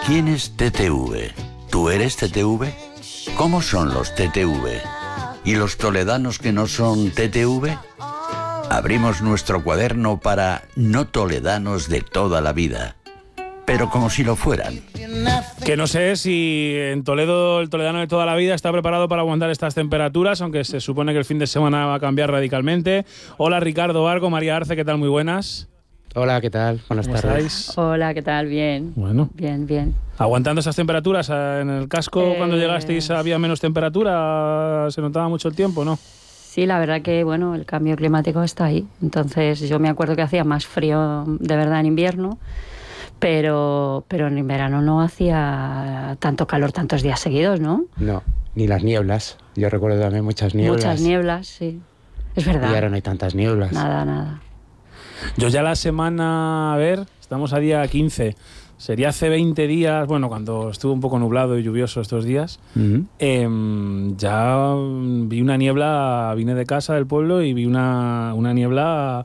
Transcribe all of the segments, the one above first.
¿Quién es TTV? ¿Tú eres TTV? ¿Cómo son los TTV? ¿Y los toledanos que no son TTV? Abrimos nuestro cuaderno para no toledanos de toda la vida, pero como si lo fueran. Que no sé si en Toledo el toledano de toda la vida está preparado para aguantar estas temperaturas, aunque se supone que el fin de semana va a cambiar radicalmente. Hola Ricardo Vargo, María Arce, ¿qué tal? Muy buenas. Hola, ¿qué tal? Buenas tardes. ¿Estáis? Hola, ¿qué tal? Bien. Bueno. Bien. ¿Aguantando esas temperaturas? ¿En el casco cuando llegasteis había menos temperatura? ¿Se notaba mucho el tiempo, no? Sí, la verdad que, bueno, el cambio climático está ahí. Entonces, yo me acuerdo que hacía más frío de verdad en invierno, pero en verano no hacía tanto calor tantos días seguidos, ¿no? No, ni las nieblas. Yo recuerdo también muchas nieblas. Muchas nieblas, sí. Es verdad. Y ahora no hay tantas nieblas. Nada. Yo ya la semana, a ver, estamos a día 15, sería hace 20 días, bueno, cuando estuvo un poco nublado y lluvioso estos días, ya vi una niebla, vine de casa del pueblo y vi una niebla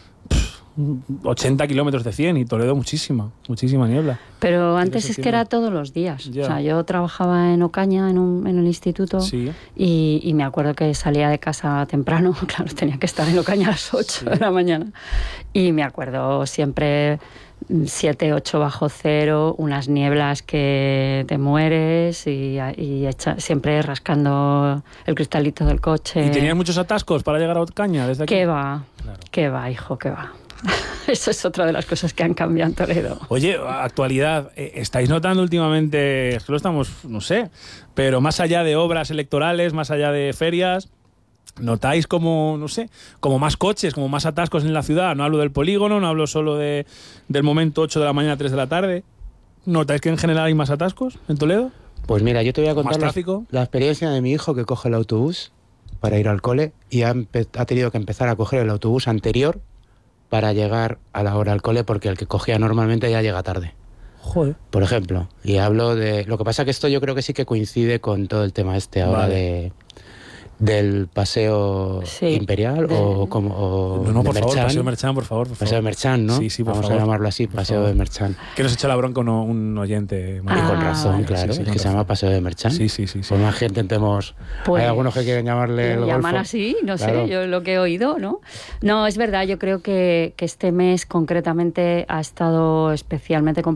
80 kilómetros de 100 y Toledo muchísima niebla. Pero antes es que era todos los días. Ya. O sea, yo trabajaba en Ocaña, en el instituto, Sí. y me acuerdo que salía de casa temprano, claro, tenía que estar en Ocaña a las 8 de la mañana. Y me acuerdo siempre 7, 8 bajo cero, unas nieblas que te mueres y siempre rascando el cristalito del coche. ¿Y tenías muchos atascos para llegar a Ocaña desde aquí? ¿Qué va? Claro. ¿Qué va, hijo? ¿Qué va? Eso es otra de las cosas que han cambiado en Toledo. Oye, actualidad, ¿estáis notando últimamente, esto lo estamos, no sé, pero más allá de obras electorales, más allá de ferias, notáis como, no sé, como más coches, como más atascos en la ciudad? No hablo del polígono, no hablo solo del momento 8 de la mañana a 3 de la tarde. ¿Notáis que en general hay más atascos en Toledo? Pues mira, yo te voy a ¿Más contar tráfico? la experiencia de mi hijo que coge el autobús para ir al cole y ha tenido que empezar a coger el autobús anterior para llegar a la hora al cole porque el que cogía normalmente ya llega tarde. Joder. Por ejemplo, y hablo de... Lo que pasa que esto yo creo que sí que coincide con todo el tema ahora del paseo imperial o No, de por favor, Merchan. paseo Merchan, por favor. Paseo de Merchan, ¿no? Sí, por Vamos favor. a llamarlo así, paseo de Merchan. Que nos echa la bronca un oyente. Y con razón, vale. claro, Sí, es con que se llama razón. paseo de Merchan. Sí. Por más que intentemos... Pues, hay algunos que quieren llamarle el llaman golfo. así, no Claro. sé, yo lo que he oído, ¿no? No, es verdad, yo creo que este mes concretamente ha estado especialmente complicado